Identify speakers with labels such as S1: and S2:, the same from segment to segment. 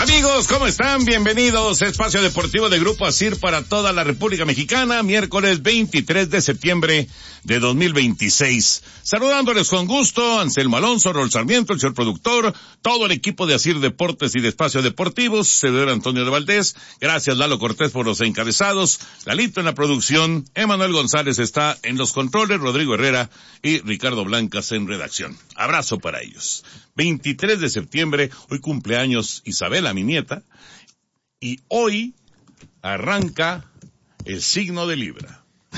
S1: Amigos, ¿cómo están? Bienvenidos a Espacio Deportivo de Grupo ASIR para toda la República Mexicana, miércoles 23 de septiembre de 2026. Saludándoles con gusto, Anselmo Alonso, Raúl Sarmiento, el señor productor, todo el equipo de ASIR Deportes y de Espacio Deportivos, servidor Antonio de Valdés, gracias Lalo Cortés por los encabezados, Lalito en la producción, Emanuel González está en los controles, Rodrigo Herrera y Ricardo Blancas en redacción. Abrazo para ellos. 23 de septiembre, hoy cumpleaños Isabela, mi nieta, y hoy arranca el signo de Libra.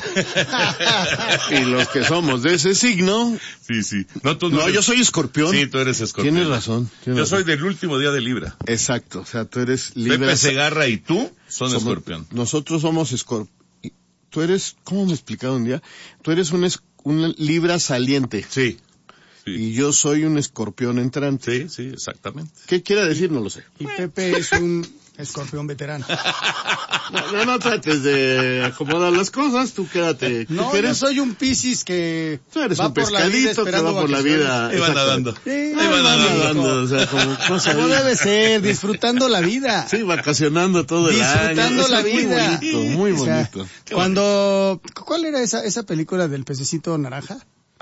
S2: Y los que somos de ese signo.
S1: Sí. No, tú no eres...
S2: yo soy Escorpión.
S1: Sí, tú eres Escorpión.
S2: Tienes razón.
S1: Yo soy del último día de Libra.
S2: Exacto, o sea, tú eres Libra.
S1: Pepe Segarra y tú son Escorpión.
S2: Nosotros somos Escorpión. Tú eres, ¿cómo me explicaron un día? Tú eres un Libra saliente.
S1: Sí.
S2: Y yo soy un Escorpión entrante.
S1: Sí, exactamente.
S2: ¿Qué quiere decir? No lo sé.
S3: Y Pepe es un Escorpión veterano.
S2: No trates de acomodar las cosas, tú quédate.
S3: No, yo soy un Piscis que
S2: tú eres
S3: va
S2: un
S3: por la vida
S2: pescadito que va por la vida.
S1: Iba nadando.
S3: Sí,
S1: iba
S2: nadando. O sea, como
S3: debe ser, disfrutando la vida.
S2: Sí, vacacionando todo el año.
S3: Disfrutando la vida.
S2: Muy bonito.
S3: O sea, ¿cuál era esa película del pececito naranja?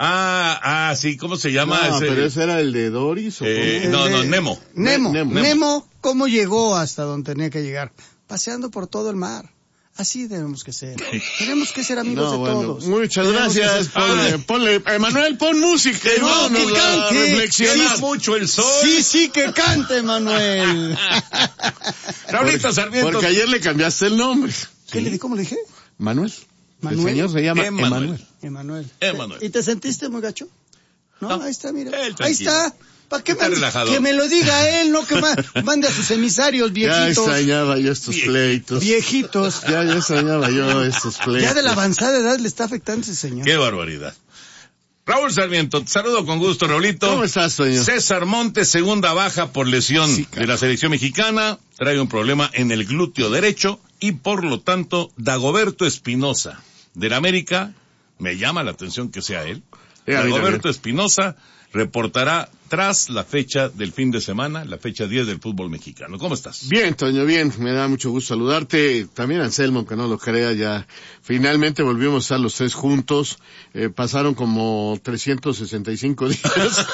S1: Sí, ¿cómo se llama?
S2: No, pero ese era el de Doris. ¿O
S1: Nemo.
S3: Nemo, ¿cómo llegó hasta donde tenía que llegar? Paseando por todo el mar. Así debemos que ser. Tenemos que ser amigos de todos.
S2: Muchas gracias. Ponle, Emanuel, pon música.
S3: No, que cante.
S1: Reflexionar mucho el sol.
S3: Sí, que cante, Manuel.
S1: Raulito Sarmiento.
S2: Porque ayer le cambiaste el nombre.
S3: ¿Cómo le dije?
S2: Manuel.
S3: ¿Manuel?
S2: El señor se llama
S3: Emanuel.
S1: Emanuel.
S3: ¿Y te sentiste muy gacho? No, ahí está, mira. Ahí está. ¿Para qué
S1: que
S3: me lo diga él, no que mande a sus emisarios viejitos?
S2: Ya extrañaba yo estos pleitos.
S3: Viejitos.
S2: Ya extrañaba yo estos pleitos.
S3: Ya de la avanzada edad le está afectando ese señor.
S1: Qué barbaridad. Raúl Sarmiento, te saludo con gusto, Raulito.
S2: ¿Cómo estás, señor?
S1: César Montes, segunda baja por lesión de la selección mexicana, trae un problema en el glúteo derecho y por lo tanto Dagoberto Espinosa del América, me llama la atención que sea él. Dagoberto Espinosa reportará tras la fecha del fin de semana, la fecha 10 del fútbol mexicano. ¿Cómo estás?
S2: Bien, Toño, bien. Me da mucho gusto saludarte. También Anselmo, aunque no lo crea, ya finalmente volvimos a estar los tres juntos. Pasaron como 365 días.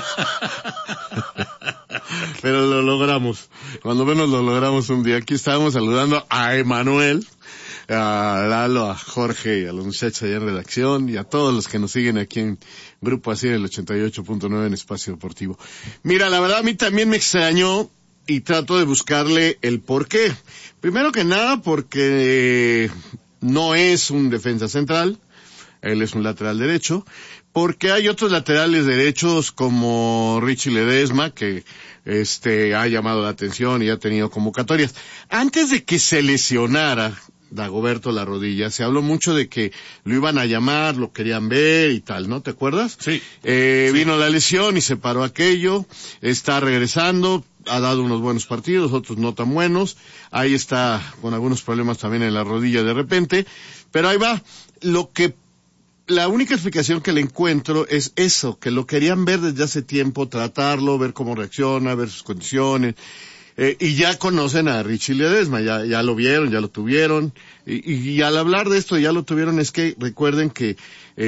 S2: Pero lo logramos. Cuando menos lo logramos un día. Aquí estábamos saludando a Emanuel, a Lalo, a Jorge, a los muchachos allá en redacción y a todos los que nos siguen aquí en Grupo ASIR, el 88.9 en Espacio Deportivo. Mira, la verdad a mí también me extrañó y trato de buscarle el porqué. Primero que nada porque no es un defensa central, él es un lateral derecho, porque hay otros laterales derechos como Richie Ledesma que ha llamado la atención y ha tenido convocatorias. Antes de que se lesionara Dagoberto la rodilla, se habló mucho de que lo iban a llamar, lo querían ver y tal, ¿no? ¿Te acuerdas?
S1: Sí.
S2: Vino la lesión y se paró aquello, está regresando, ha dado unos buenos partidos, otros no tan buenos, ahí está con algunos problemas también en la rodilla de repente, pero ahí va. La única explicación que le encuentro es eso, que lo querían ver desde hace tiempo, tratarlo, ver cómo reacciona, ver sus condiciones. Y ya conocen a Richie Ledesma, ya lo vieron, ya lo tuvieron, y al hablar de esto ya lo tuvieron, es que recuerden que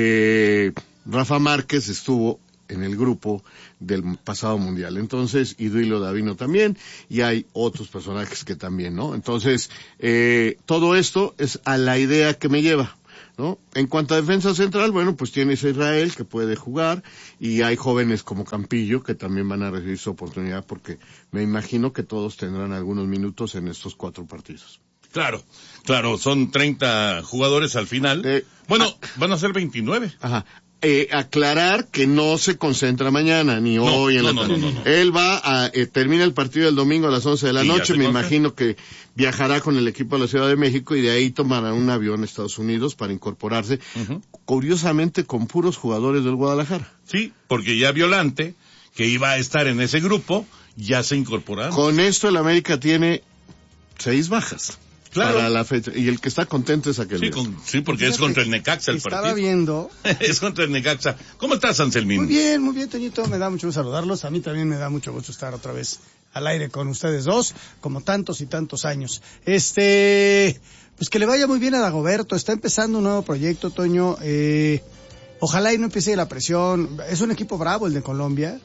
S2: Rafa Márquez estuvo en el grupo del pasado mundial, entonces, y Duilio Davino también, y hay otros personajes que también, ¿no? Entonces, todo esto es a la idea que me lleva, ¿no? En cuanto a defensa central, bueno, pues tienes a Israel que puede jugar y hay jóvenes como Campillo que también van a recibir su oportunidad porque me imagino que todos tendrán algunos minutos en estos 4 partidos.
S1: Claro, son 30 jugadores al final. Van a ser 29.
S2: Ajá. Aclarar que no se concentra mañana, ni hoy en la tarde. No. Él va termina el partido el domingo a las 11 de la noche, me imagino que viajará con el equipo a la Ciudad de México y de ahí tomará un avión a Estados Unidos para incorporarse, curiosamente con puros jugadores del Guadalajara.
S1: Sí, porque ya Violante, que iba a estar en ese grupo, ya se incorporaron.
S2: Con esto el América tiene 6 bajas. Claro. Para la fecha. Y el que está contento es aquel.
S1: Sí, porque es contra el Necaxa el partido.
S3: Estaba viendo.
S1: Es contra el Necaxa. ¿Cómo estás, Anselmín?
S3: Muy bien, Toñito. Me da mucho gusto saludarlos. A mí también me da mucho gusto estar otra vez al aire con ustedes dos, como tantos y tantos años. Pues que le vaya muy bien a Dagoberto, está empezando un nuevo proyecto, Toño, ojalá y no empiece la presión, es un equipo bravo el de Colombia,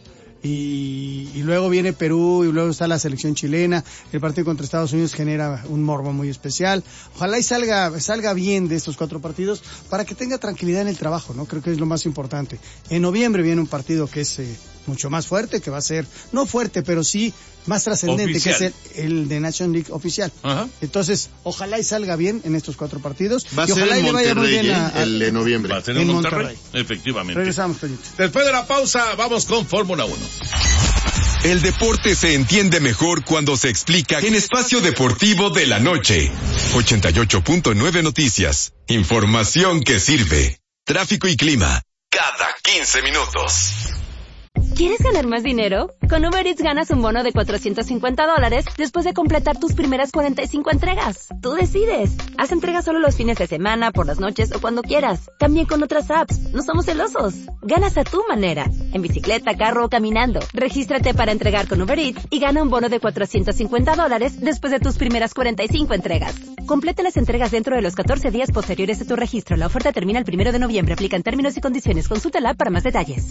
S3: y luego viene Perú, y luego está la selección chilena, el partido contra Estados Unidos genera un morbo muy especial, ojalá y salga bien de estos 4 partidos, para que tenga tranquilidad en el trabajo, ¿no? Creo que es lo más importante. En noviembre viene un partido que es mucho más fuerte, que va a ser, no fuerte, pero sí más trascendente, que es el de National League oficial. Ajá. Entonces, ojalá y salga bien en estos 4 partidos.
S2: Va a ser en Monterrey, el de noviembre.
S1: Va a ser en Monterrey, efectivamente.
S3: Regresamos, Toñito.
S1: Después de la pausa, vamos con Fórmula 1.
S4: El deporte se entiende mejor cuando se explica en Espacio Deportivo de la Noche. 88.9 Noticias. Información que sirve. Tráfico y clima. Cada 15 minutos.
S5: ¿Quieres ganar más dinero? Con Uber Eats ganas un bono de $450 después de completar tus primeras 45 entregas. Tú decides. Haz entregas solo los fines de semana, por las noches o cuando quieras. También con otras apps. No somos celosos. Ganas a tu manera. En bicicleta, carro o caminando. Regístrate para entregar con Uber Eats y gana un bono de $450 después de tus primeras 45 entregas. Completa las entregas dentro de los 14 días posteriores a tu registro. La oferta termina el 1 de noviembre. Aplican términos y condiciones. Consúltala para más detalles.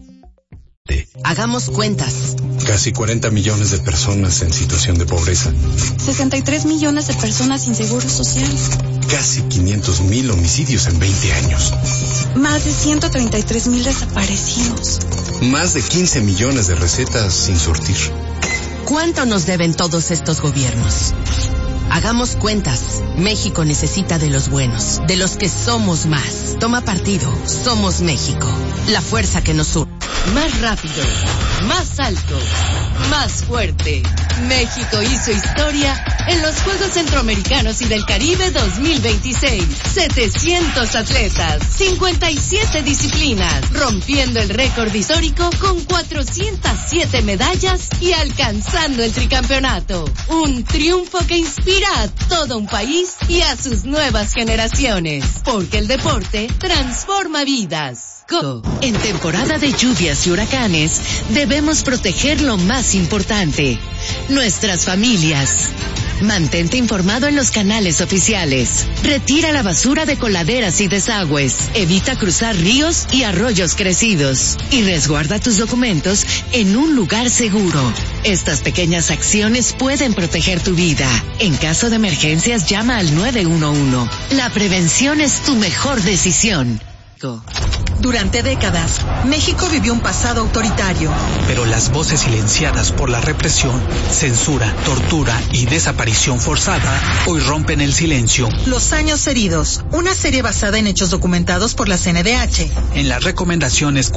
S6: Hagamos cuentas.
S7: Casi 40 millones de personas en situación de pobreza.
S8: 63 millones de personas sin seguro social.
S7: Casi 500,000 homicidios en 20 años.
S8: Más de 133,000 desaparecidos.
S7: Más de 15 millones de recetas sin surtir.
S6: ¿Cuánto nos deben todos estos gobiernos? Hagamos cuentas. México necesita de los buenos, de los que somos más. Toma partido. Somos México. La fuerza que nos une. Más rápido, más alto, más fuerte. México hizo historia en los Juegos Centroamericanos y del Caribe 2026. 700 atletas, 57 disciplinas, rompiendo el récord histórico con 407 medallas y alcanzando el tricampeonato. Un triunfo que inspira a todo un país y a sus nuevas generaciones, porque el deporte transforma vidas. En temporada de lluvias y huracanes, debemos proteger lo más importante, nuestras familias. Mantente informado en los canales oficiales. Retira la basura de coladeras y desagües. Evita cruzar ríos y arroyos crecidos. Y resguarda tus documentos en un lugar seguro. Estas pequeñas acciones pueden proteger tu vida. En caso de emergencias, llama al 911. La prevención es tu mejor decisión.
S9: Durante décadas, México vivió un pasado autoritario.
S10: Pero las voces silenciadas por la represión, censura, tortura y desaparición forzada hoy rompen el silencio.
S9: Los años heridos, una serie basada en hechos documentados por la CNDH.
S10: En las recomendaciones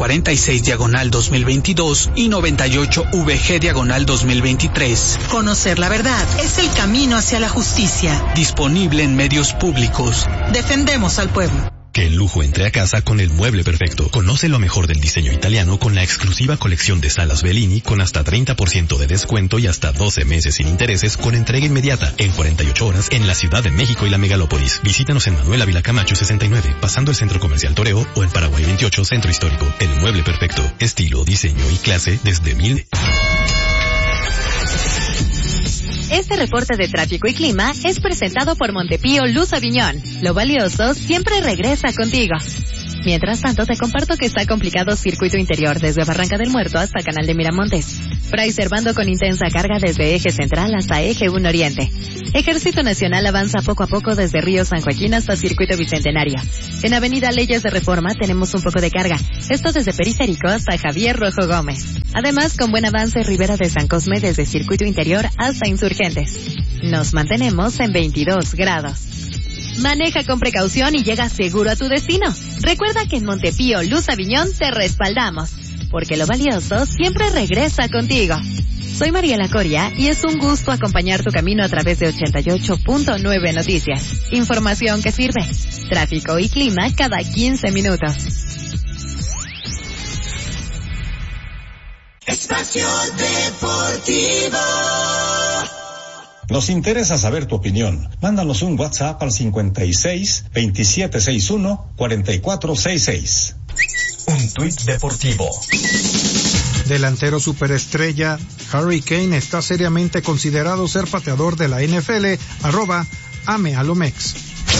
S10: 46/2022 y 98/VG/2023.
S9: Conocer la verdad es el camino hacia la justicia.
S10: Disponible en medios públicos.
S9: Defendemos al pueblo.
S11: Que el lujo entre a casa con el mueble perfecto. Conoce lo mejor del diseño italiano con la exclusiva colección de salas Bellini con hasta 30% de descuento y hasta 12 meses sin intereses con entrega inmediata en 48 horas en la Ciudad de México y la megalópolis. Visítanos en Manuel Ávila Camacho 69, pasando el Centro Comercial Toreo, o en Paraguay 28, Centro Histórico. El mueble perfecto. Estilo, diseño y clase desde 1000.
S5: Este reporte de tráfico y clima es presentado por Montepío Luz Aviñón. Lo valioso siempre regresa contigo. Mientras tanto, te comparto que está complicado circuito interior desde Barranca del Muerto hasta Canal de Miramontes. Fray Servando con intensa carga desde Eje Central hasta Eje 1 Oriente. Ejército Nacional avanza poco a poco desde Río San Joaquín hasta Circuito Bicentenario. En Avenida Leyes de Reforma tenemos un poco de carga. Esto desde Periférico hasta Javier Rojo Gómez. Además, con buen avance Ribera de San Cosme desde Circuito Interior hasta Insurgentes. Nos mantenemos en 22 grados. Maneja con precaución y llega seguro a tu destino. Recuerda que en Montepío Luz Aviñón te respaldamos, porque lo valioso siempre regresa contigo. Soy Mariela Coria y es un gusto acompañar tu camino a través de 88.9 Noticias. Información que sirve. Tráfico y clima cada 15 minutos.
S12: Espacio Deportivo.
S13: Nos interesa saber tu opinión. Mándanos un WhatsApp al 56 2761 4466.
S14: Un tuit deportivo. delantero superestrella. Harry Kane está seriamente considerado ser pateador de la NFL, @amealomex.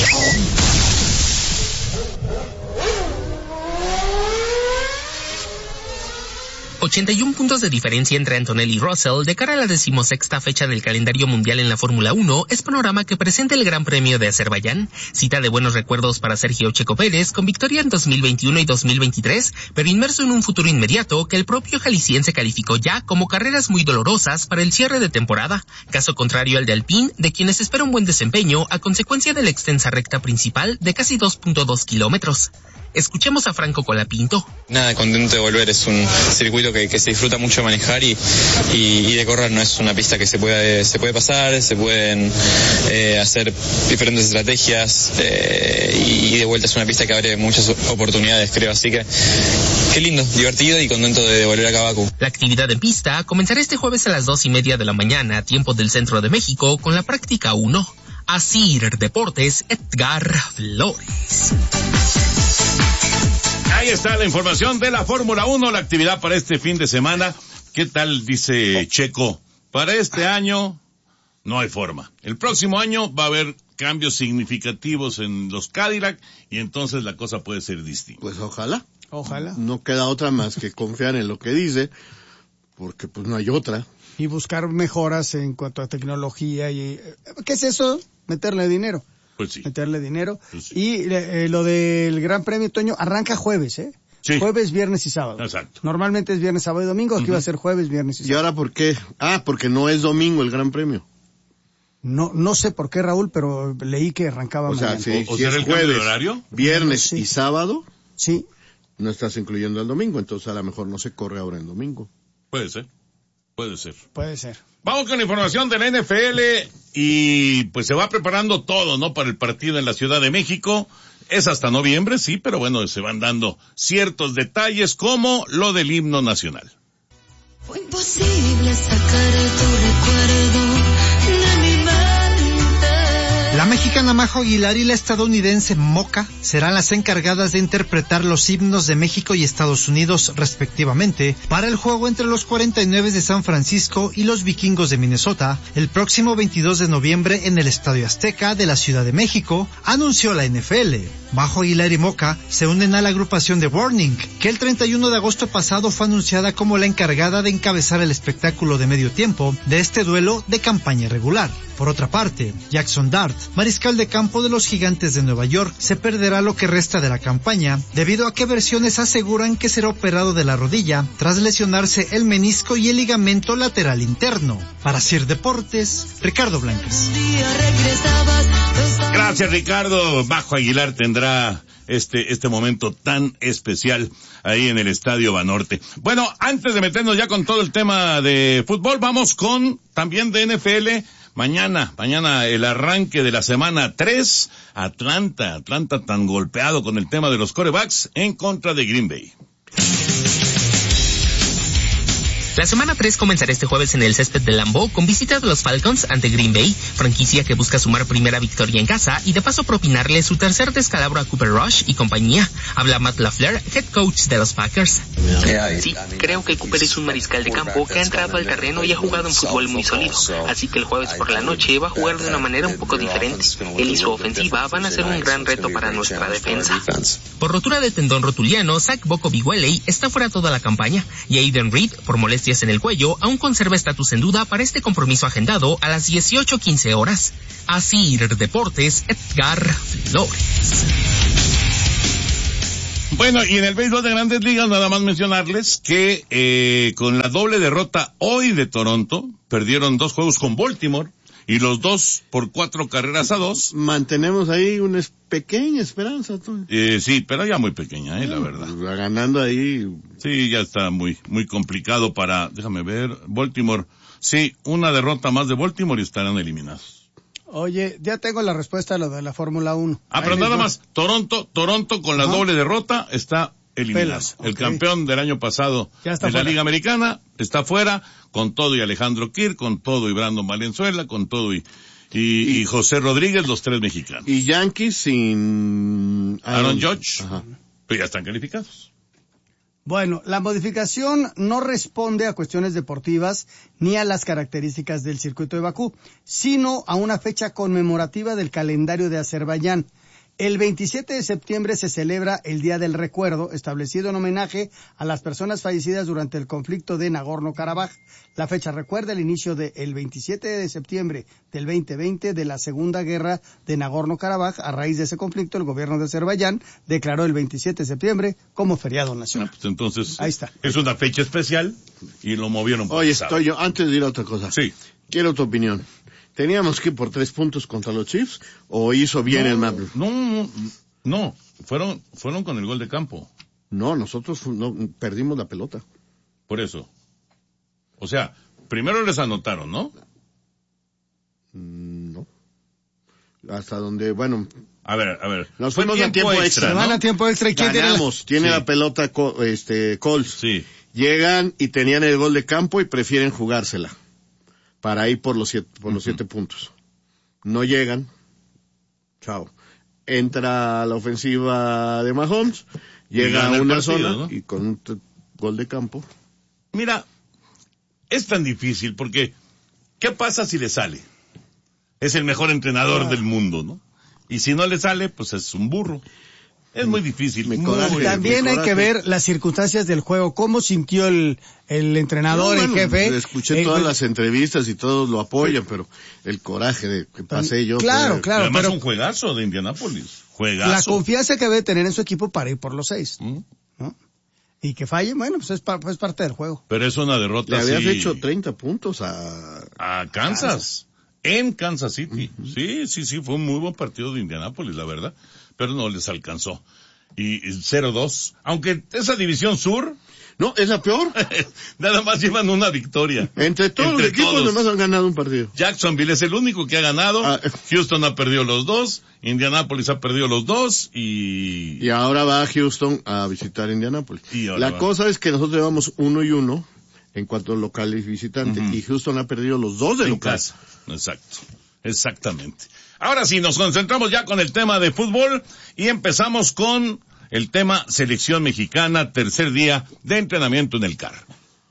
S15: ...81 puntos de diferencia entre Antonelli y Russell de cara a la 16ª fecha del calendario mundial en la Fórmula 1 es panorama que presenta el Gran Premio de Azerbaiyán, cita de buenos recuerdos para Sergio Checo Pérez con victoria en 2021 y 2023, pero inmerso en un futuro inmediato que el propio jalisciense calificó ya como carreras muy dolorosas para el cierre de temporada, caso contrario al de Alpine, de quienes espera un buen desempeño a consecuencia de la extensa recta principal de casi 2.2 kilómetros. Escuchemos a Franco Colapinto.
S16: Nada, contento de volver, es un circuito que se disfruta mucho de manejar y de correr, no es una pista que se puede pasar, se pueden hacer diferentes estrategias y de vuelta es una pista que abre muchas oportunidades, creo, así que qué lindo, divertido y contento de volver acá a Bakú.
S15: La actividad en pista comenzará este jueves a las 2:30 de la mañana, tiempo del centro de México, con la práctica 1. Asir Deportes, Edgar Flores.
S1: Ahí está la información de la Fórmula 1, la actividad para este fin de semana. ¿Qué tal, dice Checo? Para este año no hay forma. El próximo año va a haber cambios significativos en los Cadillac y entonces la cosa puede ser distinta.
S2: Pues ojalá.
S3: Ojalá.
S2: No queda otra más que confiar en lo que dice, porque pues no hay otra.
S3: Y buscar mejoras en cuanto a tecnología y... ¿Qué es eso? Meterle dinero.
S1: Pues sí.
S3: Meterle dinero.
S1: Pues sí.
S3: Y lo del Gran Premio, Toño, arranca jueves, ¿eh?
S1: Sí.
S3: Jueves, viernes y sábado.
S1: Exacto.
S3: Normalmente es viernes, sábado y domingo, aquí va a ser jueves, viernes y sábado.
S2: ¿Y ahora por qué? Porque no es domingo el Gran Premio.
S3: No sé por qué, Raúl, pero leí que arrancaba mañana.
S2: O sea, si
S1: será
S2: es
S1: el
S2: jueves,
S1: cambio de horario,
S2: viernes y sábado,
S3: sí,
S2: no estás incluyendo el domingo, entonces a lo mejor no se corre ahora en domingo.
S1: puede ser.
S3: Puede ser.
S1: Vamos con la información de la NFL y pues se va preparando todo, ¿no? Para el partido en la Ciudad de México. Es hasta noviembre, sí, pero bueno, se van dando ciertos detalles como lo del himno nacional.
S12: Fue imposible sacar tu recuerdo de mi mente.
S17: La mexicana Majo Aguilar y la estadounidense Moca serán las encargadas de interpretar los himnos de México y Estados Unidos respectivamente para el juego entre los 49 de San Francisco y los Vikingos de Minnesota el próximo 22 de noviembre en el Estadio Azteca de la Ciudad de México, anunció la NFL. Majo Aguilar y Moca se unen a la agrupación de Warning, que el 31 de agosto pasado fue anunciada como la encargada de encabezar el espectáculo de medio tiempo de este duelo de campaña regular. Por otra parte, Jackson Dart, mariscal de campo de los Gigantes de Nueva York, se perderá lo que resta de la campaña debido a que versiones aseguran que será operado de la rodilla tras lesionarse el menisco y el ligamento lateral interno. Para Sir Deportes, Ricardo Blancas.
S1: Gracias, Ricardo. Majo Aguilar tendrá este momento tan especial ahí en el Estadio Banorte. Bueno, antes de meternos ya con todo el tema de fútbol, vamos con también de NFL. Mañana el arranque de la semana 3, Atlanta tan golpeado con el tema de los quarterbacks en contra de Green Bay.
S15: La semana 3 comenzará este jueves en el césped de Lambeau con visita de los Falcons ante Green Bay, franquicia que busca sumar primera victoria en casa y de paso propinarle su tercer descalabro a Cooper Rush y compañía. Habla Matt LaFleur, head coach de los Packers. Sí, creo que Cooper es un mariscal de campo que ha entrado al terreno y ha jugado un fútbol muy sólido, así que el jueves por la noche va a jugar de una manera un poco diferente. Él y su ofensiva van a ser un gran reto para nuestra defensa. Por rotura de tendón rotuliano, Zach Boko-Bigueley está fuera toda la campaña y Aiden Reed, por molestias en el cuello, aún conserva estatus en duda para este compromiso agendado a las 18:15 horas. Asir Deportes, Edgar Flores.
S1: Bueno, y en el béisbol de Grandes Ligas nada más mencionarles que con la doble derrota hoy de Toronto, perdieron 2 juegos con Baltimore y los 2 por 4-2.
S2: Mantenemos ahí una pequeña esperanza, Tony.
S1: Sí, pero ya muy pequeña, la verdad.
S2: Ganando ahí.
S1: Sí, ya está muy complicado para, déjame ver, Baltimore. Sí, una derrota más de Baltimore y estarán eliminados.
S3: Oye, ya tengo la respuesta a lo de la Fórmula 1.
S1: Pero nada más, Toronto con la doble derrota está eliminado. El campeón del año pasado de la Liga Americana está fuera, con todo y Alejandro Kirk, con todo y Brandon Valenzuela, con todo y José Rodríguez, los 3 mexicanos.
S2: Y Yankees sin
S1: Aaron Judge, pero ya están calificados.
S3: Bueno, la modificación no responde a cuestiones deportivas ni a las características del circuito de Bakú, sino a una fecha conmemorativa del calendario de Azerbaiyán. El 27 de septiembre se celebra el Día del Recuerdo, establecido en homenaje a las personas fallecidas durante el conflicto de Nagorno-Karabaj. La fecha recuerda el inicio del 27 de septiembre del 2020 de la Segunda Guerra de Nagorno-Karabaj. A raíz de ese conflicto, el gobierno de Azerbaiyán declaró el 27 de septiembre como feriado nacional.
S1: Pues entonces,
S3: ahí está.
S1: Es una fecha especial y lo movieron.
S2: Oye, Toño, antes de ir a otra cosa.
S1: Sí.
S2: Quiero tu opinión. ¿Teníamos que ir por 3 puntos contra los Chiefs o hizo bien el Maple?
S1: No, fueron con el gol de campo.
S2: No, nosotros perdimos la pelota.
S1: Por eso. O sea, primero les anotaron, ¿no?
S2: No. Hasta donde, bueno.
S1: A ver.
S2: Nos fuimos a tiempo extra, ¿no?
S3: Van a tiempo extra y ¿quién
S2: tiene la pelota Colts.
S1: Sí.
S2: Llegan y tenían el gol de campo y prefieren jugársela para ir por los 7 puntos. No llegan. Chao. Entra la ofensiva de Mahomes, llega a una zona, ¿no? Y con un gol de campo.
S1: Mira, es tan difícil porque ¿qué pasa si le sale? Es el mejor entrenador del mundo, ¿no? Y si no le sale, pues es un burro. Es muy difícil.
S3: También hay que ver las circunstancias del juego, cómo sintió el entrenador, el jefe.
S2: Escuché todas las entrevistas y todos lo apoyan, pero el coraje de que pasé yo.
S3: Claro.
S1: Además un juegazo de Indianápolis. Juegazo.
S3: La confianza que debe tener en su equipo para ir por los 6. ¿No? Y que falle, bueno, pues es parte del juego.
S1: Pero es una derrota.
S2: Le habías hecho 30 puntos a
S1: Kansas. En Kansas City. Sí, fue un muy buen partido de Indianápolis, la verdad. Pero no les alcanzó. Y 0-2. Aunque esa división sur...
S2: No, es la peor.
S1: Nada más llevan una victoria.
S2: Entre todos los equipos nomás han ganado un partido.
S1: Jacksonville es el único que ha ganado. Houston ha perdido los 2. Indianápolis ha perdido los 2. Y
S2: ahora va a Houston a visitar Indianápolis. La cosa es que nosotros llevamos 1-1 en cuanto a local y visitante. Y Houston ha perdido los 2 de local.
S1: Casa. Exacto. Exactamente. Ahora sí, nos concentramos ya con el tema de fútbol y empezamos con el tema selección mexicana, tercer día de entrenamiento en el CAR.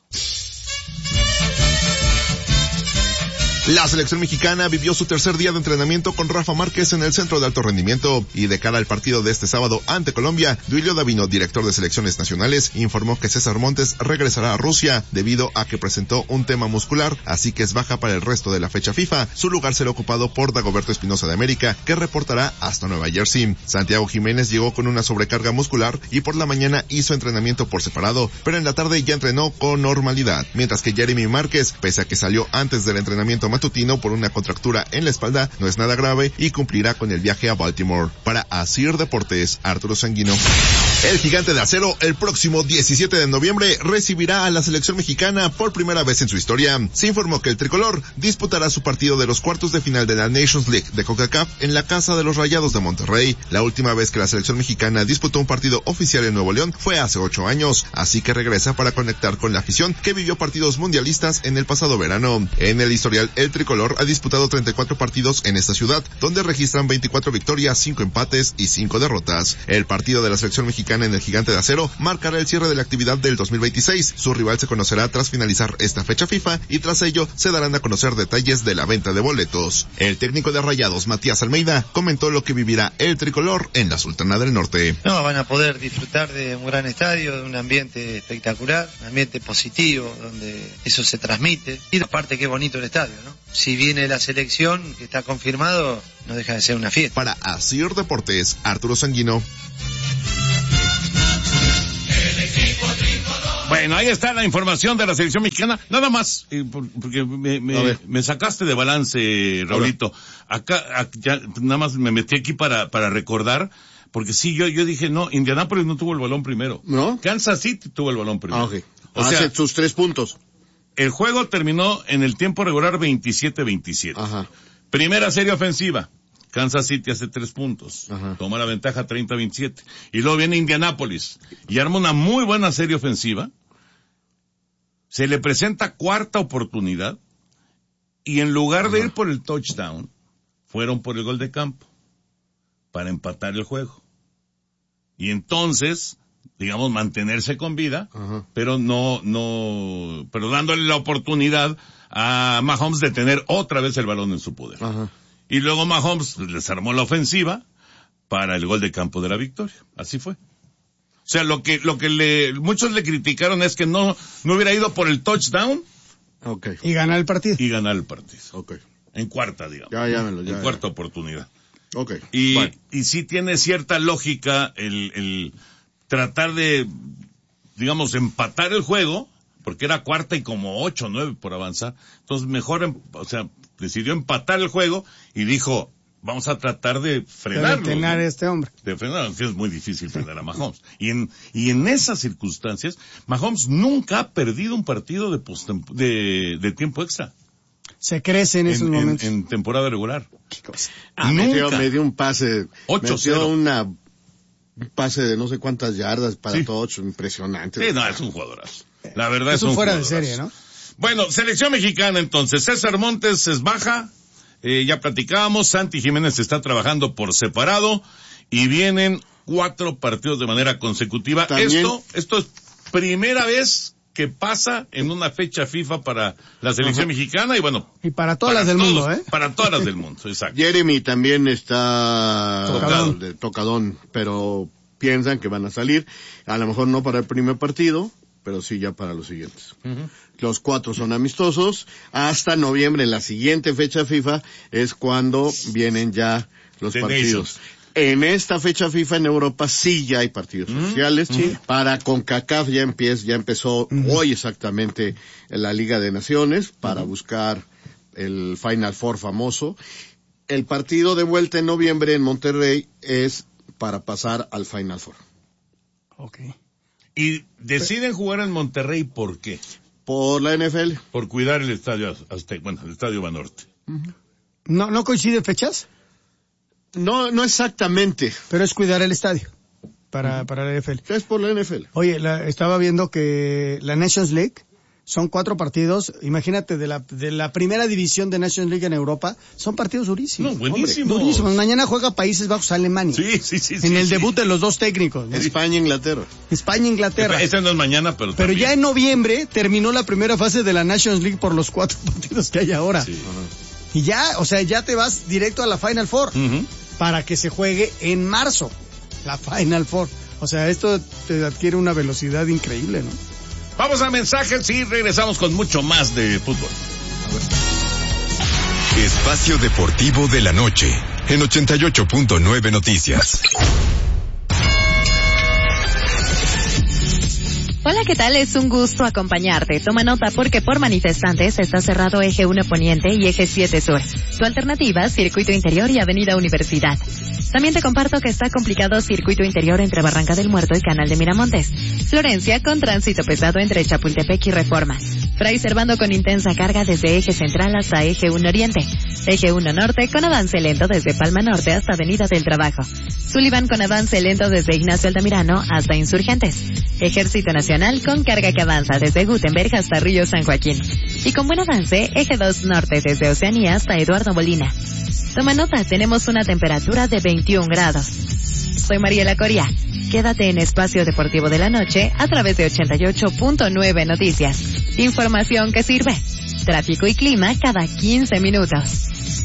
S18: La selección mexicana vivió su tercer día de entrenamiento con Rafa Márquez en el Centro de Alto Rendimiento y de cara al partido de este sábado ante Colombia, Duilio Davino, director de selecciones nacionales, informó que César Montes regresará a Rusia debido a que presentó un tema muscular, así que es baja para el resto de la fecha FIFA. Su lugar será ocupado por Dagoberto Espinosa de América, que reportará hasta Nueva Jersey. Santiago Jiménez llegó con una sobrecarga muscular y por la mañana hizo entrenamiento por separado, pero en la tarde ya entrenó con normalidad, mientras que Jeremy Márquez, pese a que salió antes del entrenamiento matutino por una contractura en la espalda, no es nada grave y cumplirá con el viaje a Baltimore. Para Asir Deportes, Arturo Sanguino. El Gigante de Acero el próximo 17 de noviembre recibirá a la selección mexicana por primera vez en su historia. Se informó que el tricolor disputará su partido de los cuartos de final de la Nations League de CONCACAF en la casa de los Rayados de Monterrey. La última vez que la selección mexicana disputó un partido oficial en Nuevo León fue hace 8 años, así que regresa para conectar con la afición que vivió partidos mundialistas en el pasado verano. En el historial, el tricolor ha disputado 34 partidos en esta ciudad, donde registran 24 victorias, 5 empates y 5 derrotas. El partido de la selección mexicana en el Gigante de Acero marcará el cierre de la actividad del 2026. Su rival se conocerá tras finalizar esta fecha FIFA y tras ello se darán a conocer detalles de la venta de boletos. El técnico de Rayados, Matías Almeida, comentó lo que vivirá el tricolor en la Sultana del Norte.
S19: No, van a poder disfrutar de un gran estadio, de un ambiente espectacular, un ambiente positivo, donde eso se transmite. Y aparte qué bonito el estadio, ¿no? Si viene la selección, que está confirmado, no deja de ser una fiesta.
S18: Para Asir Deportes, Arturo Sanguino.
S1: Bueno, ahí está la información de la selección mexicana. Nada más, porque me sacaste de balance, Raulito. Acá ya nada más me metí aquí para recordar, porque sí, yo dije, no, Indianápolis no tuvo el balón primero.
S2: ¿No?
S1: Kansas City tuvo el balón primero.
S2: Okay. O sea, sus 3 puntos.
S1: El juego terminó en el tiempo regular 27-27.
S2: Ajá.
S1: Primera serie ofensiva. Kansas City hace 3 puntos. Ajá. Toma la ventaja 30-27. Y luego viene Indianápolis y arma una muy buena serie ofensiva. Se le presenta cuarta oportunidad y en lugar de ir por el touchdown, fueron por el gol de campo para empatar el juego. Y entonces digamos, mantenerse con vida, pero pero dándole la oportunidad a Mahomes de tener otra vez el balón en su poder. Y luego Mahomes les armó la ofensiva para el gol de campo de la victoria. Así fue. O sea, lo que muchos le criticaron es que no hubiera ido por el touchdown.
S3: Y ganar el partido.
S1: En cuarta, digamos.
S2: En
S1: cuarta oportunidad. Y sí tiene cierta lógica el tratar de, digamos, empatar el juego, porque era cuarta y como 8 o 9 por avanzar. Entonces mejor, decidió empatar el juego y dijo, vamos a tratar de frenarlo.
S3: De detener a este hombre.
S1: De frenar, es muy difícil frenar a Mahomes. Y en esas circunstancias, Mahomes nunca ha perdido un partido de tiempo extra.
S3: Se crece en esos momentos.
S1: En temporada regular.
S3: ¿Qué cosa?
S2: Me dio un pase.
S1: 8-0.
S2: Un pase de no sé cuántas yardas para touch, impresionante.
S1: Sí, no, es un jugadorazo. La verdad es un
S3: fuera
S1: jugadorazo.
S3: de serie, ¿no?
S1: Bueno, selección mexicana entonces. César Montes es baja. Ya platicábamos. Santi Jiménez está trabajando por separado. Y vienen 4 partidos de manera consecutiva. Esto es primera vez que pasa en una fecha FIFA para la selección mexicana y bueno.
S3: Y para todas las del mundo, ¿eh?
S1: Para todas las del mundo, exacto.
S2: Jeremy también está tocadón, pero piensan que van a salir, a lo mejor no para el primer partido, pero sí ya para los siguientes. Los 4 son amistosos, hasta noviembre, en la siguiente fecha FIFA, es cuando vienen ya los partidos. En esta fecha FIFA en Europa sí ya hay partidos oficiales. Para CONCACAF ya empezó hoy exactamente la Liga de Naciones para buscar el Final Four famoso. El partido de vuelta en noviembre en Monterrey es para pasar al Final Four.
S1: Y deciden jugar en Monterrey, ¿por qué?
S2: Por la NFL.
S1: Por cuidar el estadio Azteca, el estadio Banorte.
S3: ¿No coinciden fechas?
S2: No exactamente.
S3: Pero es cuidar el estadio para la NFL.
S2: Es por la NFL.
S3: Oye, estaba viendo que la Nations League son 4 partidos. Imagínate, de la primera división de Nations League en Europa, son partidos durísimos.
S1: No, buenísimos.
S3: Durísimos. Mañana juega Países Bajos Alemania.
S1: Sí.
S3: En el debut de los 2 técnicos, ¿no?
S2: España-Inglaterra.
S1: Ese no es mañana, pero
S3: también. Ya en noviembre terminó la primera fase de la Nations League por los 4 partidos que hay ahora. Y ya te vas directo a la Final Four. Para que se juegue en marzo, la Final Four. O sea, esto te adquiere una velocidad increíble, ¿no?
S1: Vamos a mensajes y regresamos con mucho más de fútbol.
S4: Espacio Deportivo de la Noche, en 88.9 Noticias.
S5: Hola, ¿qué tal? Es un gusto acompañarte. Toma nota porque por manifestantes está cerrado Eje 1 Poniente y Eje 7 Sur. Tu alternativa, Circuito Interior y Avenida Universidad. También te comparto que está complicado Circuito Interior entre Barranca del Muerto y Canal de Miramontes. Florencia con tránsito pesado entre Chapultepec y Reforma. Fray Servando con intensa carga desde Eje Central hasta Eje 1 Oriente. Eje 1 Norte con avance lento desde Palma Norte hasta Avenida del Trabajo. Sullivan con avance lento desde Ignacio Altamirano hasta Insurgentes. Ejército Nacional con carga que avanza desde Gutenberg hasta Río San Joaquín. Y con buen avance, Eje 2 Norte desde Oceanía hasta Eduardo Molina. Toma nota, tenemos una temperatura de 21 grados. Soy Mariela Coria. Quédate en Espacio Deportivo de la Noche a través de 88.9 Noticias. Información que sirve. Tráfico y clima cada 15 minutos.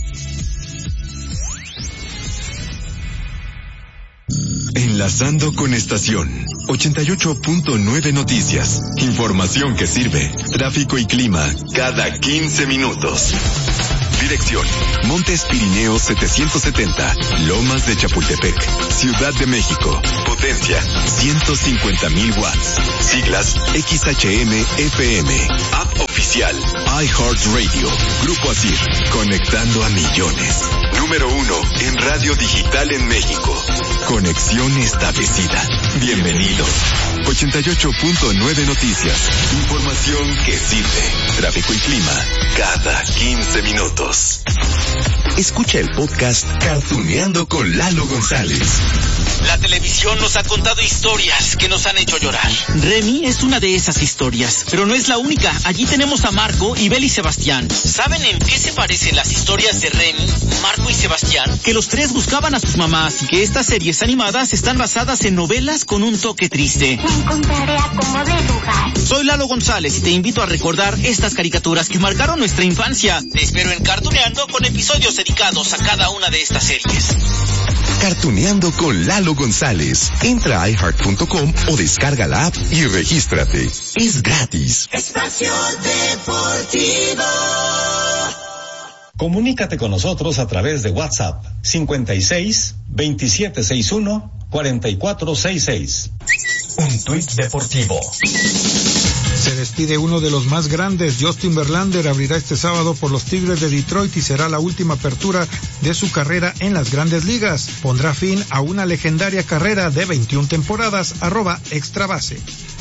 S4: Enlazando con estación 88.9 Noticias. Información que sirve. Tráfico y clima cada 15 minutos. Dirección: Montes Pirineos 770, Lomas de Chapultepec, Ciudad de México. Potencia: 150,000 watts. Siglas: XHM-FM. App oficial: iHeartRadio. Grupo ASIR, conectando a millones. Número 1 en radio digital en México. Conexión establecida. Bienvenidos. 88.9 Noticias. Información que sirve. Tráfico y clima cada 15 minutos. Escucha el podcast Cartuneando con Lalo González.
S20: La televisión nos ha contado historias que nos han hecho llorar. Remy es una de esas historias, pero no es la única. Allí tenemos a Marco y Bel y Sebastián. ¿Saben en qué se parecen las historias de Remy, Marco y Sebastián? Que los tres buscaban a sus mamás y que estas series animadas están basadas en novelas con un toque triste.
S12: Me encontraré a cómo dibujar.
S20: Soy Lalo González y te invito a recordar estas caricaturas que marcaron nuestra infancia. Te espero en Cartuneando con episodios dedicados a cada una de estas series.
S4: Cartuneando con Lalo González. Entra a iHeart.com o descarga la app y regístrate. Es gratis.
S12: Espacio Deportivo.
S13: Comunícate con nosotros a través de WhatsApp 56 2761 4466.
S11: Un tuit deportivo.
S14: Se despide uno de los más grandes. Justin Verlander abrirá este sábado por los Tigres de Detroit y será la última apertura de su carrera en las Grandes Ligas. Pondrá fin a una legendaria carrera de 21 temporadas. @extrabase.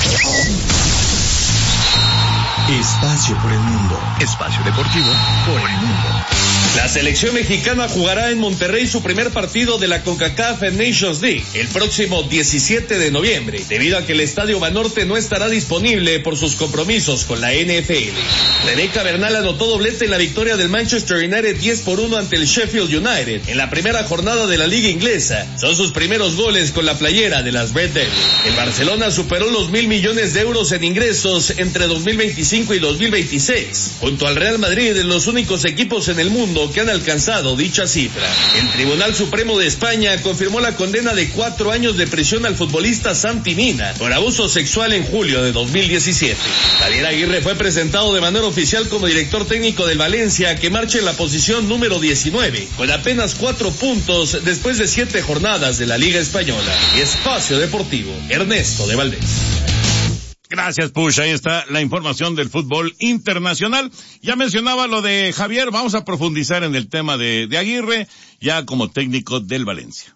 S11: Espacio por el mundo. Espacio deportivo por el mundo.
S21: La selección mexicana jugará en Monterrey su primer partido de la CONCACAF Nations League el próximo 17 de noviembre, debido a que el Estadio Banorte no estará disponible por sus compromisos con la NFL. Rebeca Bernal anotó doblete en la victoria del Manchester United 10-1 ante el Sheffield United en la primera jornada de la Liga Inglesa. Son sus primeros goles con la playera de las Red Devils. El Barcelona superó los 1,000 millones de euros en ingresos entre 2025 y 2026, junto al Real Madrid, en los únicos equipos en el mundo que han alcanzado dicha cifra. El Tribunal Supremo de España confirmó la condena de 4 años de prisión al futbolista Santi Mina por abuso sexual en julio de 2017. Javier Aguirre fue presentado de manera oficial como director técnico del Valencia, que marcha en la posición número 19, con apenas 4 puntos después de 7 jornadas de la Liga Española. Espacio Deportivo, Ernesto de Valdés.
S1: Gracias, Push. Ahí está la información del fútbol internacional. Ya mencionaba lo de Javier. Vamos a profundizar en el tema de Aguirre, ya como técnico del Valencia.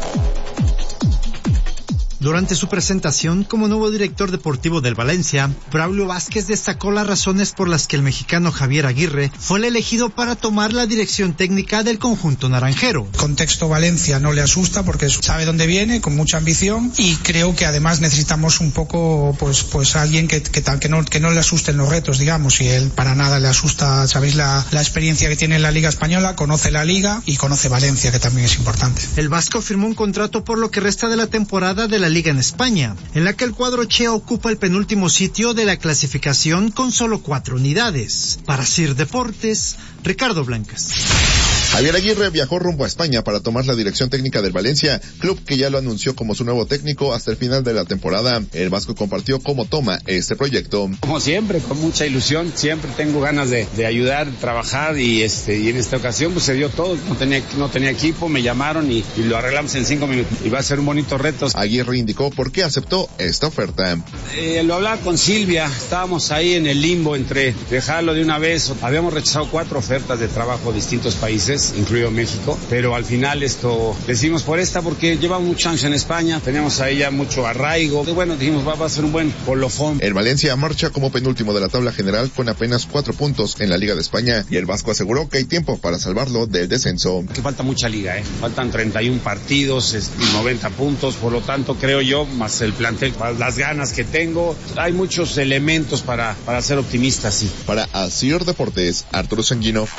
S17: Durante su presentación como nuevo director deportivo del Valencia, Braulio Vázquez destacó las razones por las que el mexicano Javier Aguirre fue el elegido para tomar la dirección técnica del conjunto naranjero.
S22: Contexto Valencia no le asusta porque sabe dónde viene, con mucha ambición, y creo que además necesitamos un poco pues alguien que no le asusten los retos, digamos, y él para nada le asusta. Sabéis la experiencia que tiene en la Liga Española, conoce la Liga y conoce Valencia, que también es importante.
S17: El vasco firmó un contrato por lo que resta de la temporada de la Liga en España, en la que el cuadro Chea ocupa el penúltimo sitio de la clasificación con solo 4 unidades. Para Sir Deportes, Ricardo Blancas.
S18: Javier Aguirre viajó rumbo a España para tomar la dirección técnica del Valencia, club que ya lo anunció como su nuevo técnico hasta el final de la temporada. El vasco compartió cómo toma este proyecto.
S23: Como siempre, con mucha ilusión, siempre tengo ganas de ayudar, trabajar y en esta ocasión pues se dio todo. No tenía equipo, me llamaron y lo arreglamos en 5 minutos. Y va a ser un bonito reto.
S18: Aguirre indicó por qué aceptó esta oferta.
S23: Lo hablaba con Silvia, estábamos ahí en el limbo entre dejarlo de una vez. Habíamos rechazado 4 ofertas de trabajo de distintos países, incluido México, pero al final decidimos por esta porque llevamos muchos años en España, teníamos ahí ya mucho arraigo, y bueno, dijimos va a ser un buen colofón.
S18: El Valencia marcha como penúltimo de la tabla general con apenas 4 puntos en la Liga de España, y el vasco aseguró que hay tiempo para salvarlo del descenso.
S23: Que falta mucha liga, faltan 31 partidos y 90 puntos, por lo tanto creo yo, más el plantel, las ganas que tengo, hay muchos elementos para ser optimistas, sí.
S18: Para Asir Deportes, Arturo Sanguino.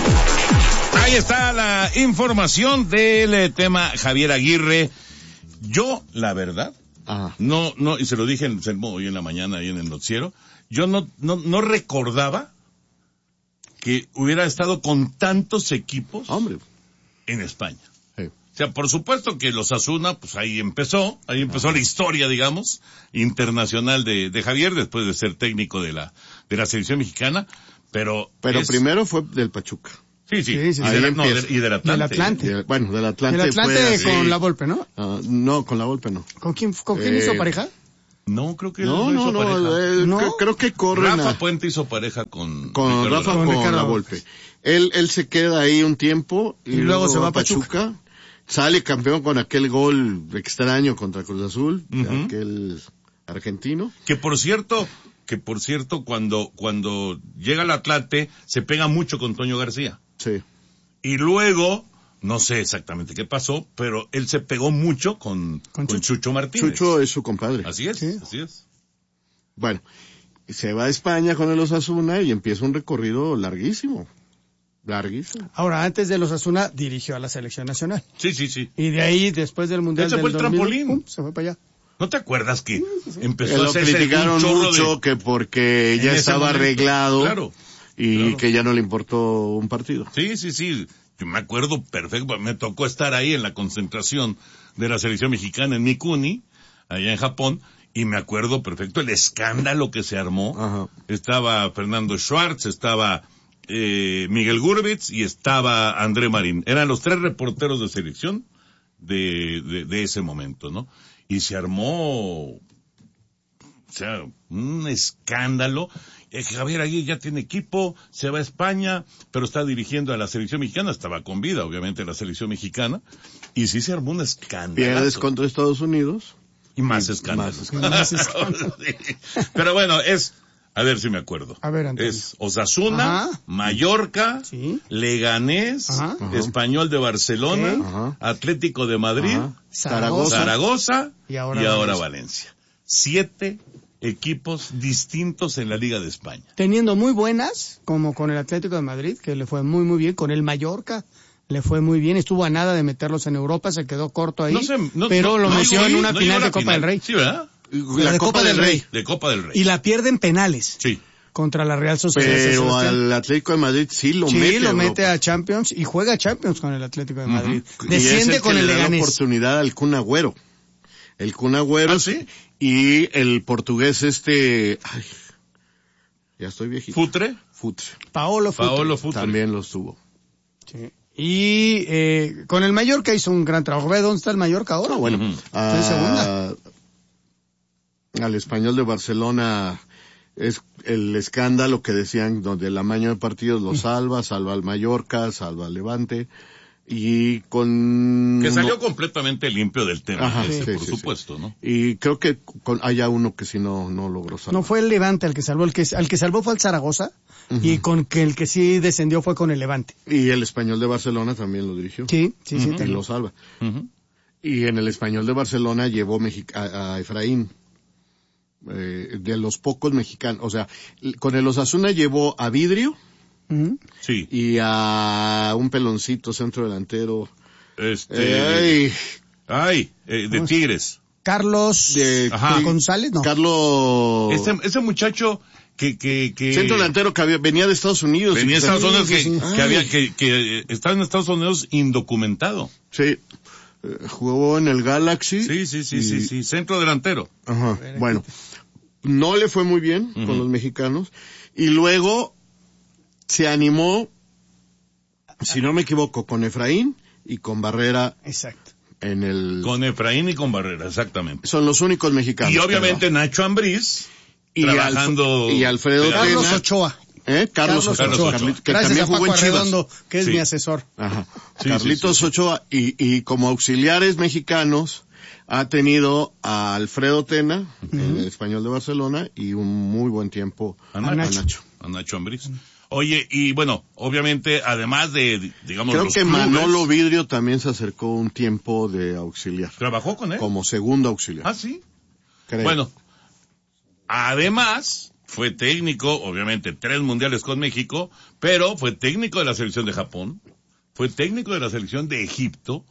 S1: Ahí está la información del tema Javier Aguirre. Yo, la verdad, no, y se lo dije hoy en la mañana, ahí en el noticiero, yo no recordaba que hubiera estado con tantos equipos en España. Sí. O sea, por supuesto que los Osasuna, pues ahí empezó la historia, digamos, internacional de Javier, después de ser técnico de la selección mexicana, pero
S2: primero fue del Pachuca.
S1: Sí. Y del Atlante.
S3: Del Atlante.
S2: Del Atlante.
S3: Del Atlante
S2: fue
S3: con la Volpe, ¿no?
S2: No, con la Volpe no.
S3: ¿Con quién hizo pareja?
S1: No, creo que
S2: no hizo pareja. Creo que corren
S1: Rafa Puente hizo pareja con
S2: Rafa con la Volpe. Él se queda ahí un tiempo y luego se va a Pachuca. Sale campeón con aquel gol extraño contra Cruz Azul, aquel argentino.
S1: Que por cierto, cuando llega al Atlante, se pega mucho con Toño García.
S2: Sí.
S1: Y luego No sé exactamente qué pasó, pero él se pegó mucho con Chucho Martínez.
S2: Chucho es su compadre.
S1: Así es,
S3: Sí.
S1: así es.
S2: Bueno, se va a España con el Osasuna y empieza un recorrido larguísimo. Larguísimo.
S3: Ahora, antes de los Osasuna, dirigió a la selección nacional.
S1: Sí, sí, sí.
S3: Y de ahí, después del Mundial
S1: Ese
S3: del
S1: fue el
S3: 2000,
S1: trampolín.
S3: se fue para allá.
S1: ¿No te acuerdas que empezó
S2: Lo
S1: a hacerse
S2: criticaron
S1: un chorro
S2: mucho que porque
S1: en
S2: ya
S1: ese
S2: estaba
S1: momento?
S2: arreglado
S1: Claro.
S2: y
S1: Claro.
S2: que ya no le importó un partido.
S1: Sí, sí, sí. Yo me acuerdo perfecto. Me tocó estar ahí en la concentración de la selección mexicana en Mikuni, allá en Japón, y me acuerdo perfecto el escándalo que se armó.
S2: Ajá.
S1: Estaba Fernando Schwartz, estaba Miguel Gurbitz y estaba André Marín. Eran los 3 reporteros de selección de ese momento, ¿no? Y se armó, o sea, un escándalo. Javier Aguirre ya tiene equipo, se va a España, pero está dirigiendo a la selección mexicana, estaba con vida, obviamente, la selección mexicana, y sí se armó un escándalo.
S2: Pierdes contra Estados Unidos.
S1: Y más escándalo.
S3: Más escándalo.
S1: Sí. Pero bueno, a ver si me acuerdo.
S3: A ver, Antonio.
S1: Es Osasuna,
S3: Ajá.
S1: Mallorca,
S3: Sí.
S1: Leganés,
S3: Ajá.
S1: Español de Barcelona,
S3: Ok.
S2: Ajá.
S1: Atlético de Madrid,
S2: Ajá.
S1: Zaragoza
S3: Y
S1: y
S3: ahora
S1: ahora Valencia. 7 equipos distintos en la Liga de España.
S3: Teniendo muy buenas, como con el Atlético de Madrid, que le fue muy, muy bien, con el Mallorca, le fue muy bien, estuvo a nada de meterlos en Europa, se quedó corto ahí, pero lo metió en una final de Copa del Rey.
S1: Sí, ¿verdad?
S3: La de Copa del Rey.
S1: De Copa del Rey.
S3: Y la pierde en penales.
S1: Sí.
S3: Contra la Real Sociedad.
S2: Pero
S3: Sebastián.
S2: al Atlético de Madrid sí lo mete.
S3: Sí, lo
S2: a
S3: mete
S2: Europa.
S3: a Champions y juega Champions con el Atlético de Madrid.
S2: Y es
S3: Desciende
S2: el
S3: con
S2: que
S3: el
S2: le da la
S3: Leganés.
S2: oportunidad al Kun Agüero. El Kun Agüero.
S1: ¿Ah, sí?
S2: Y el portugués ay, ya estoy viejito.
S1: ¿Futre?
S2: Futre.
S3: Paolo
S1: Futre.
S2: También los tuvo.
S3: Sí. Y con el Mallorca hizo un gran trabajo. ¿Ve dónde está el Mallorca ahora?
S2: Bueno,
S3: Está en segunda.
S2: Al Español de Barcelona es el escándalo que decían donde el amaño de partidos lo salva al Mallorca, salva al Levante y con
S1: Que salió completamente limpio del tema.
S2: Ajá,
S1: por
S2: sí,
S1: supuesto, ¿no?
S2: Y creo que haya uno que si no logró salvar.
S3: No fue el Levante al que salvó, al que salvó fue el Zaragoza, y con que el que sí descendió fue con el Levante.
S2: Y el Español de Barcelona también lo dirigió.
S3: Sí, sí, sí.
S2: Y lo salva. Y en el Español de Barcelona llevó a Efraín. De los pocos mexicanos, o sea, con el Osasuna llevó a Vidrio,
S1: sí,
S2: y a un peloncito centro delantero,
S1: de Tigres.
S3: Carlos González, no.
S2: Carlos,
S1: ese muchacho que
S2: centro delantero que venía de Estados Unidos.
S1: Venía de Estados Unidos,
S2: sí.
S1: que estaba en Estados Unidos indocumentado.
S2: Sí. Jugó en el Galaxy.
S1: Sí, centro delantero.
S2: Ajá. Bueno, no le fue muy bien con los mexicanos y luego se animó, si no me equivoco, con Efraín y con Barrera.
S3: Exacto.
S1: Con Efraín y con Barrera, exactamente.
S2: Son los únicos mexicanos.
S1: Y obviamente Nacho Ambriz
S2: y
S1: trabajando.
S2: Y Alfredo
S3: Carlos
S2: Tena.
S3: Ochoa.
S2: Carlos Ochoa. Que
S3: gracias
S2: también
S3: a
S2: jugó
S3: Paco
S2: en Chivas.
S3: Arredondo, que es mi asesor.
S2: Ajá.
S1: Sí,
S2: Carlitos Ochoa y como auxiliares mexicanos ha tenido a Alfredo Tena, en el Español de Barcelona, y un muy buen tiempo
S1: a Nacho Ambriz. Oye, y bueno, obviamente, además de, digamos,
S2: creo
S1: los
S2: que
S1: clubes,
S2: Manolo Vidrio también se acercó un tiempo de auxiliar.
S1: ¿Trabajó con él?
S2: Como segundo auxiliar.
S1: Ah, sí.
S2: Creo.
S1: Bueno, además, fue técnico, obviamente, 3 mundiales con México, pero fue técnico de la selección de Japón, fue técnico de la selección de Egipto,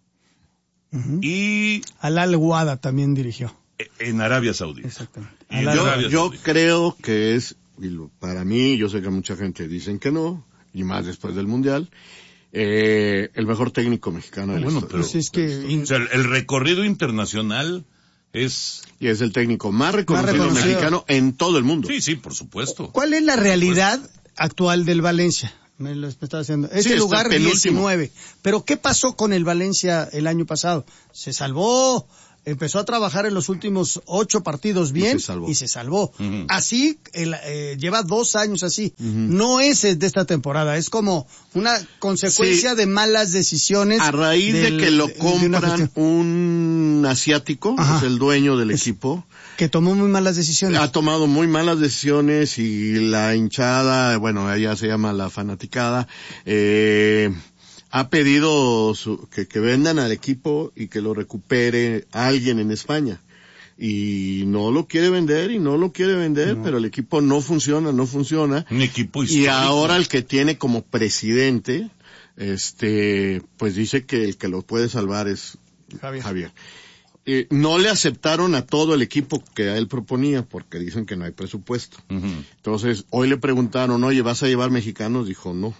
S1: y
S3: Al Al-Wada también dirigió.
S1: En Arabia Saudita.
S3: Exactamente.
S2: Yo creo que es, para mí, yo sé que mucha gente dicen que no, y más después del Mundial, el mejor técnico mexicano de la historia.
S3: Pues es que
S1: o sea, el recorrido internacional es...
S2: Y es el técnico más reconocido mexicano en todo el mundo.
S1: Sí, por supuesto.
S3: ¿Cuál es la realidad actual del Valencia? Me lo estaba haciendo. Es el lugar 19. Pero ¿qué pasó con el Valencia el año pasado? Se salvó, empezó a trabajar en los últimos 8 partidos bien y se salvó. Así, lleva 2 años así. No es de esta temporada, es como una consecuencia de malas decisiones.
S2: A raíz de que lo compran un asiático, es el dueño del equipo.
S3: Que tomó muy malas decisiones.
S2: Ha tomado muy malas decisiones y la hinchada, bueno, ella se llama la fanaticada, ha pedido que vendan al equipo y que lo recupere alguien en España. Y no lo quiere vender, pero el equipo no funciona.
S1: Un equipo histórico.
S2: Y ahora el que tiene como presidente, pues dice que el que lo puede salvar es Javier. No le aceptaron a todo el equipo que a él proponía porque dicen que no hay presupuesto.
S1: Uh-huh.
S2: Entonces, hoy le preguntaron, oye, ¿vas a llevar mexicanos? Dijo, no.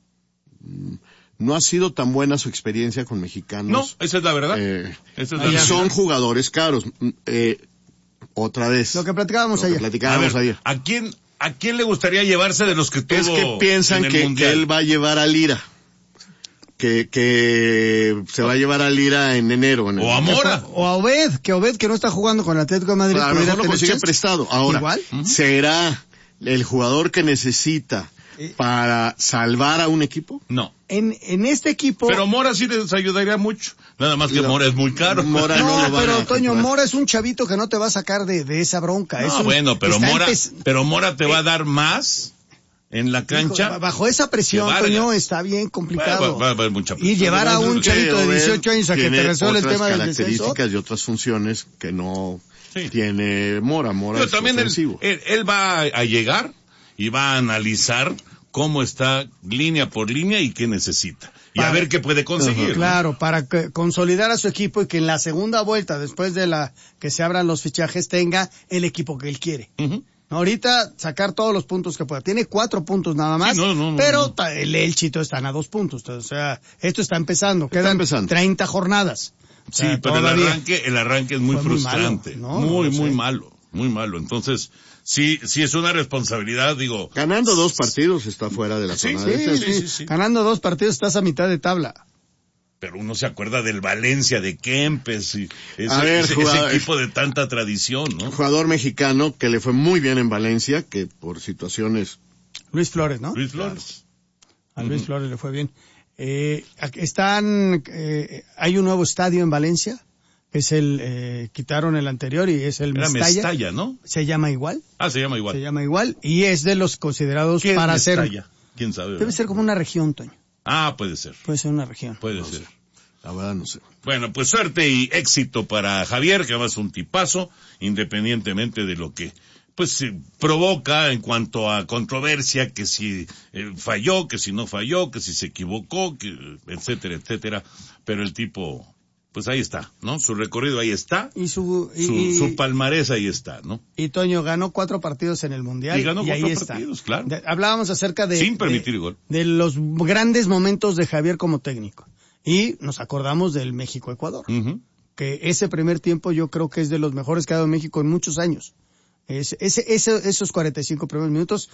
S2: No ha sido tan buena su experiencia con mexicanos.
S1: No, esa es la verdad.
S2: Y son jugadores caros. Otra vez.
S3: Lo que platicábamos ayer.
S1: ¿A quién le gustaría llevarse de los que tuvo?
S2: Es que piensan que él va a llevar a Lira. Que se va a llevar a Lira en enero.
S1: O a Mora.
S3: O a Obed, que no está jugando con el Atlético de Madrid.
S2: Claro, a lo mejor lo consigue prestado. Ahora, ¿igual? ¿Será el jugador que necesita para salvar a un equipo?
S1: No.
S3: En este equipo...
S1: Pero Mora sí les ayudaría mucho. Nada más que Mora es muy caro.
S2: Mora
S3: pero Toño, Mora es un chavito que no te va a sacar de esa bronca.
S1: Pero Mora te va a dar más en la cancha.
S3: Bajo esa presión, Toño, está bien complicado.
S1: Va a haber mucha presión.
S3: Y llevar a un chavito de 18 años a que te resuelva el tema del descenso.
S2: Tiene otras características y otras funciones que no tiene Mora. Mora es
S1: también
S2: ofensivo.
S1: Él va a llegar y va a analizar cómo está línea por línea y qué necesita. Y a ver qué puede conseguir.
S3: Claro, ¿no? Para consolidar a su equipo y que en la segunda vuelta, después de que se abran los fichajes, tenga el equipo que él quiere.
S1: Uh-huh.
S3: Ahorita sacar todos los puntos que pueda. Tiene 4 puntos nada más, pero el Elchito están a 2 puntos. O sea, esto está empezando. Quedan 30 jornadas. O sea,
S1: sí, pero el arranque es muy frustrante. Muy malo. Entonces, sí es una responsabilidad, digo.
S2: Ganando 2 partidos está fuera de la zona de
S3: sí. Ganando 2 partidos estás a mitad de tabla.
S1: Pero uno se acuerda del Valencia, de Kempes, y ese equipo de tanta tradición, ¿no?
S2: Jugador mexicano que le fue muy bien en Valencia, que por situaciones...
S3: Luis Flores, ¿no?
S1: Luis Flores.
S3: A Luis Flores le fue bien. Hay un nuevo estadio en Valencia, es quitaron el anterior y es el Mestalla.
S1: Mestalla, ¿no?
S3: Se llama igual.
S1: Se llama igual.
S3: Se llama igual y es de los considerados para
S1: es Mestalla? ¿Quién sabe?
S3: Debe ser como una región, Toño.
S1: Puede ser.
S3: Puede ser una región.
S1: Puede ser.
S2: La verdad no sé.
S1: Bueno, pues suerte y éxito para Javier, que además es un tipazo, independientemente de lo que pues provoca en cuanto a controversia, que si falló, que si no falló, que si se equivocó, etcétera. Pero el tipo, pues ahí está, ¿no? Su recorrido ahí está.
S3: Y su
S1: palmarés ahí está, ¿no?
S3: Y Toño ganó 4 partidos en el Mundial.
S1: Y ganó 4
S3: ahí
S1: partidos, claro.
S3: Hablábamos acerca
S1: sin permitir gol.
S3: De los grandes momentos de Javier como técnico. Y nos acordamos del México-Ecuador.
S1: Uh-huh.
S3: Que ese primer tiempo yo creo que es de los mejores que ha dado México en muchos años. Esos 45 primeros minutos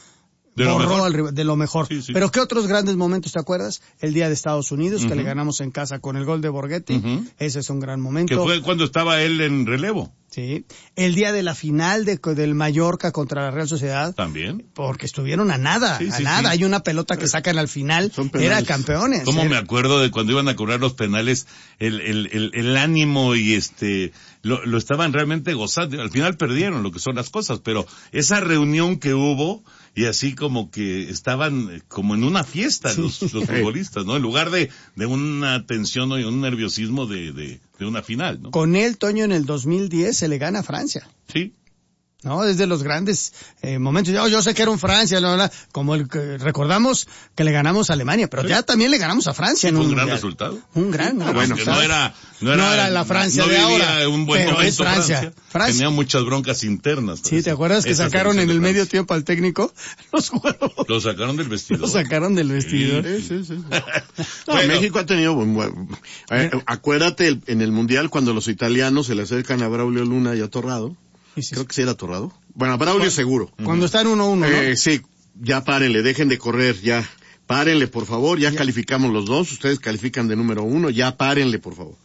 S3: de lo mejor.
S1: Sí.
S3: Pero ¿qué otros grandes momentos te acuerdas? El día de Estados Unidos, que le ganamos en casa con el gol de Borghetti. Ese es un gran momento.
S1: Que fue cuando estaba él en relevo.
S3: Sí. El día de la final del Mallorca contra la Real Sociedad.
S1: También.
S3: Porque estuvieron a nada. Hay una pelota que sacan al final. Eran campeones.
S1: ¿Cómo me acuerdo de cuando iban a cobrar los penales? El ánimo y lo estaban realmente gozando. Al final perdieron lo que son las cosas, pero esa reunión que hubo, y así como que estaban como en una fiesta los futbolistas, ¿no? En lugar de una tensión y un nerviosismo de una final, ¿no?
S3: Con él, Toño, en el 2010 se le gana a Francia.
S1: Sí.
S3: ¿No? Desde los grandes momentos. Yo sé que era un Francia, como el que recordamos que le ganamos a Alemania, pero ya también le ganamos a Francia.
S1: Sí,
S3: en
S1: un
S3: gran
S1: resultado.
S3: Un gran
S1: bueno, que no era
S3: la Francia de ahora.
S1: Un buen
S3: pero
S1: momento
S3: es Francia.
S1: Tenía muchas broncas internas.
S3: Sí, ¿te acuerdas que sacaron en el medio tiempo al técnico?
S1: Lo sacaron del vestidor.
S3: Lo sacaron del vestidor.
S2: Sí. Bueno, México ha tenido acuérdate en el Mundial cuando los italianos se le acercan a Braulio Luna y a Torrado. Creo que sí era Torrado. Bueno, Braulio seguro.
S3: Cuando está en 1-1, ¿no?
S2: Sí, ya párenle, dejen de correr, ya. Párenle, por favor, ya calificamos los dos, ustedes califican de número 1, ya párenle, por favor.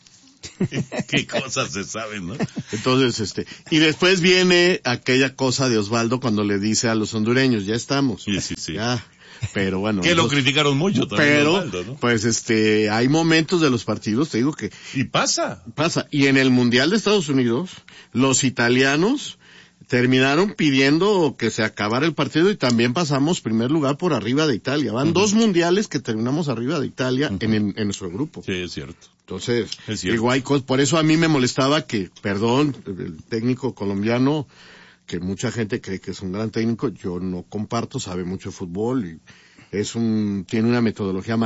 S1: Qué cosas se saben, ¿no?
S2: Entonces, y después viene aquella cosa de Osvaldo cuando le dice a los hondureños, ya estamos.
S1: Sí.
S2: Ya. Pero bueno.
S1: Que lo criticaron mucho también.
S2: Pero,
S1: Osvaldo, ¿no?
S2: pues hay momentos de los partidos, te digo que.
S1: Y pasa.
S2: Y en el Mundial de Estados Unidos, los italianos terminaron pidiendo que se acabara el partido y también pasamos primer lugar por arriba de Italia. Van 2 mundiales que terminamos arriba de Italia en nuestro grupo.
S1: Sí, es cierto.
S2: Entonces, igual, por eso a mí me molestaba que, el técnico colombiano, que mucha gente cree que es un gran técnico, yo no comparto, sabe mucho de fútbol y tiene una metodología